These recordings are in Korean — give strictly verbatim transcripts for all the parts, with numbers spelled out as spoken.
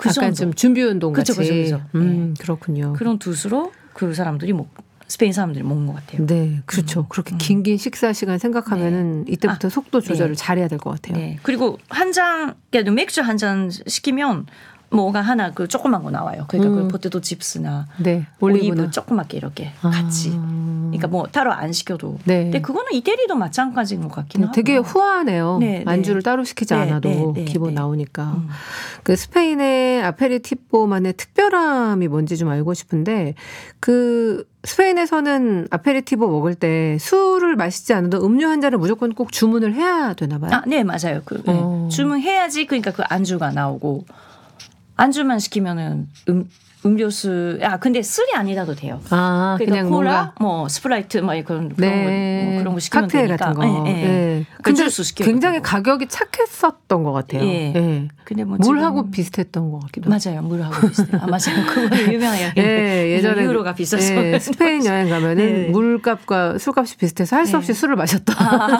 그 약간 정도. 좀 준비 운동 같이. 그렇죠, 그렇죠, 그렇죠. 음, 네. 그렇군요. 그런 두수로 그 사람들이 먹 스페인 사람들이 먹는 것 같아요. 네, 그렇죠. 음, 그렇게 음. 긴긴 식사 시간 생각하면은 네. 이때부터 아, 속도 조절을 네. 잘해야 될 것 같아요. 네. 그리고 한 잔, 그래도 맥주 한 잔 시키면 뭐가 하나 그 조그만 거 나와요. 그러니까 음. 그 포테토 칩스나 네, 올리브 올리브나. 조그맣게 이렇게 아. 같이. 그러니까 뭐 따로 안 시켜도. 네. 근데 그거는 이태리도 마찬가지인 것 같긴 네, 하고. 되게 후하네요. 네, 안주를 네. 따로 시키지 네, 않아도 네, 네, 기본 네. 나오니까. 음. 그 스페인의 아페리티보만의 특별함이 뭔지 좀 알고 싶은데 그 스페인에서는 아페리티보 먹을 때 술을 마시지 않아도 음료 한 잔을 무조건 꼭 주문을 해야 되나 봐요. 아, 네, 맞아요. 그 네. 어. 주문해야지 그러니까 그 안주가 나오고 안주만 시키면은 음 음료수 아 근데 술이 아니라도 돼요. 아, 그러니까 그냥 콜라, 뭔가 뭐 스프라이트, 뭐 그런 그런 네. 거 뭐 그런 거 시키면 칵테일 되니까. 같은 거. 네, 네. 네. 그 근데 주스 시켜도 굉장히 되고. 가격이 착했었던 것 같아요. 예. 네. 근데 뭐 물하고 지금- 비슷했던 것 같기도 하고. 맞아요, 물하고 비슷해요. 아 맞아요, 그거는 유명해요. 예, 예전에 유로가 비싸서 예, 스페인 여행 가면은 네. 물값과 술값이 비슷해서 할 수 네. 없이 술을 마셨던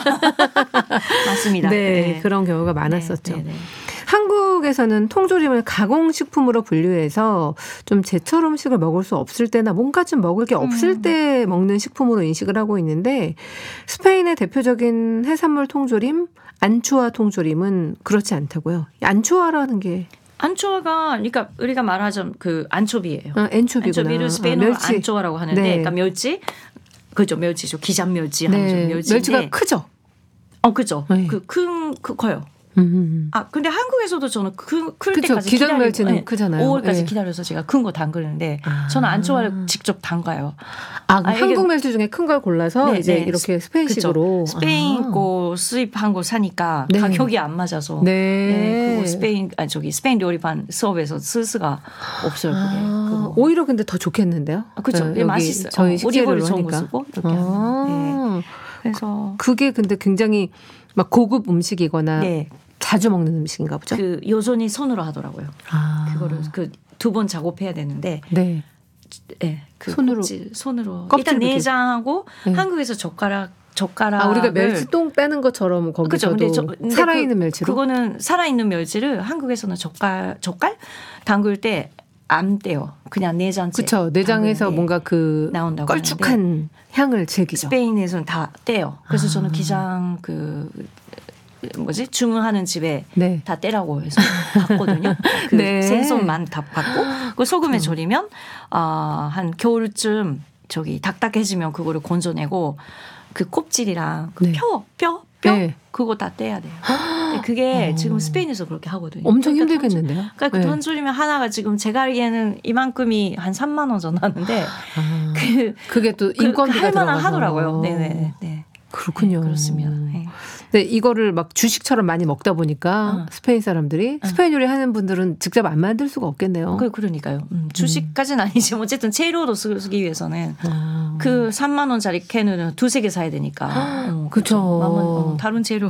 맞습니다. 네, 그런 경우가 많았었죠. 네, 네, 네. 한국에서는 통조림을 가공식품으로 분류해서 좀 제철 음식을 먹을 수 없을 때나 뭔가 좀 먹을 게 없을 음. 때 먹는 식품으로 인식을 하고 있는데 스페인의 대표적인 해산물 통조림 안초아 통조림은 그렇지 않다고요. 안초아라는 게 안초아가 그러니까 우리가 말하자면 그 안초비예요. 아, 엔초비구나. 안초비를 스페인어로 아, 멸치. 안초아라고 하는데, 네. 그러니까 멸치, 그죠, 멸치죠. 기장 멸치, 한종 네, 멸치인데, 멸치가 크죠. 어, 그죠. 네. 그 큰, 그 커요. 음. 아, 근데 한국에서도 저는 그, 클 그쵸. 때까지 기장 기다리고, 멸치는 네, 크잖아요. 오월까지 네. 기다려서 제가 큰 거 담그는데, 아. 저는 안초아를 직접 담가요. 아, 그럼 아, 이게- 한국 멜치 중에 큰 걸 골라서 네, 이제 네. 이렇게 스페인식으로. 그쵸. 스페인 아. 거 수입한 거 사니까 네. 가격이 안 맞아서. 네. 네, 그거 스페인, 아니, 저기 스페인 요리반 수업에서 쓸 수가 없어요, 그게. 아, 그거. 오히려 근데 더 좋겠는데요? 아, 그렇죠. 네, 여기 맛있어요. 저희 어, 식재료로 오리버를 좋은 거 하니까. 쓰고 이렇게 아. 하면. 네. 그래서 그게 근데 굉장히 막 고급 음식이거나 네, 자주 먹는 음식인가 보죠? 그 요전히 손으로 하더라고요. 아. 그거를 그 두 번 작업해야 되는데, 네. 네, 그 손으로. 껍질, 손으로 껍질 일단 벗기. 내장하고 네. 한국에서 젓가락 젓가락 아, 우리가 멸치똥 빼는 것처럼 그죠. 거기서도 근데, 저, 근데 살아있는 그, 멸치로? 그거는 살아있는 멸치를 한국에서는 젓갈 젓갈 담글 때 안 떼요. 그냥 내장째. 그렇죠. 내장에서 담그는데 뭔가 그 나온다고 걸쭉한 향을 즐기죠. 스페인에서는 다 떼요. 그래서 아. 저는 기장 그 뭐지 주문하는 집에 네. 다 떼라고 해서 받거든요. 그 네. 생선만 다 받고 그 소금에 졸이면 아, 한 겨울쯤 저기 딱딱해지면 그거를 건져내고 그 껍질이랑 그 네. 뼈, 뼈, 뼈 네. 그거 다 떼야 돼요. 근데 그게 지금 스페인에서 그렇게 하거든요. 엄청 그러니까 힘들겠는데요? 톤- 그러니까 그 네. 톤줄이면 하나가 지금 제가 알기에는 이만큼이 한 삼만 원 정도 하는데 아, 그 그게 또 그 인건비가 할만한 들어가서. 하더라고요. 네네. 네. 그렇군요. 네, 그렇습니다. 네. 근데 이거를 막 주식처럼 많이 먹다 보니까 어. 스페인 사람들이 어. 스페인 요리 하는 분들은 직접 안 만들 수가 없겠네요. 그 그러니까요. 음, 주식까지는 아니지만 어쨌든 재료로 쓰- 쓰기 위해서는 아. 그 삼만 원짜리 캔을 두세 개 사야 되니까. 어, 그쵸. 만만- 어, 다른 재료를.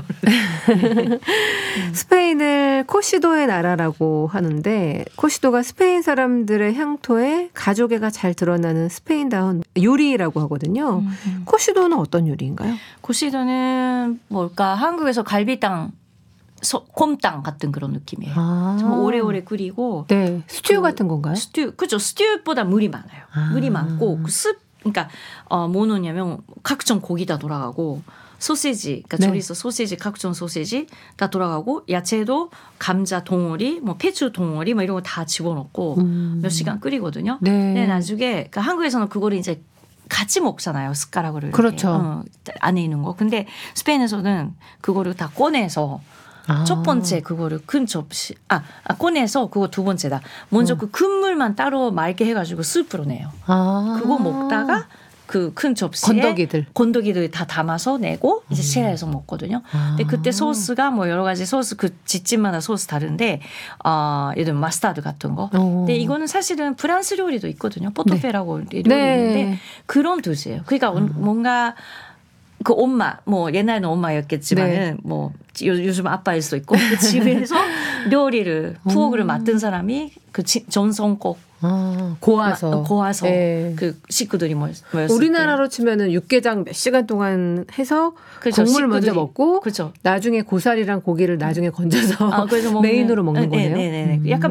스페인을 코시도의 나라라고 하는데 코시도가 스페인 사람들의 향토에 가족애가 잘 드러나는 스페인다운 요리라고 하거든요. 음, 음. 코시도는 어떤 요리인가요? 고시도는 뭘까? 한국에서 갈비탕, 소, 곰탕 같은 그런 느낌이에요. 아. 정말 오래오래 끓이고. 네, 스튜 그 같은 건가요? 스튜, 그죠. 스튜보다 물이 많아요. 아. 물이 많고 그 습, 그러니까 어, 뭐 넣냐면 각종 고기 다 돌아가고 소시지, 그러니까 네. 조리서 소시지, 각종 소시지 다 돌아가고 야채도 감자 덩어리, 뭐 배추 덩어리, 뭐 이런 거 다 집어넣고 음. 몇 시간 끓이거든요. 네. 근데 나중에 그러니까 한국에서는 그거를 이제 같이 먹잖아요. 숟가락으로 이렇게. 그렇죠. 어, 안에 있는 거. 근데 스페인에서는 그거를 다 꺼내서 아. 첫 번째 그거를 큰 접시 아, 아 꺼내서 그거 두 번째다. 먼저 어. 그 큰 물만 따로 맑게 해가지고 스프로 내요. 아. 그거 먹다가 그 큰 접시에 건더기들. 건더기들 다 담아서 내고 이제 쉐어해서 먹거든요. 아. 근데 그때 소스가 뭐 여러 가지 소스 그 집집마다 소스 다른데 어, 예를 들면 마스타드 같은 거. 어. 근데 이거는 사실은 프랑스 요리도 있거든요. 포토페라고 요리 네. 있는데 그런 뜻이에요. 그러니까 뭔가 그 엄마 뭐 옛날에는 엄마였겠지만은 네. 뭐 요, 요즘 아빠일 수도 있고 그 집에서 요리를 부엌을 맡은 사람이 그 지- 전성국 아, 고아서. 고아서 네. 그 식구들이 모였- 모였을 우리나라로 치면은 육개장 몇 시간 동안 해서 그렇죠. 국물을 먼저 식구들이. 먹고 그렇죠. 나중에 고사리랑 고기를 나중에 건져서 아, 그래서 먹는- 메인으로 먹는 네, 거네요. 네, 네, 네. 음. 약간